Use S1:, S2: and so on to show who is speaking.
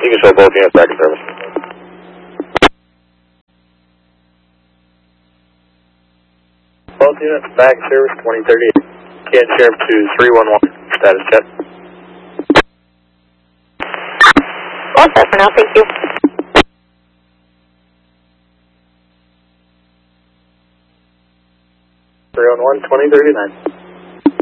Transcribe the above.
S1: You can show both units back in service. Both units back in service, 2038. Ken Sheriff to 311. Status check.
S2: All set for now, thank you.
S1: Three on 1, 2039.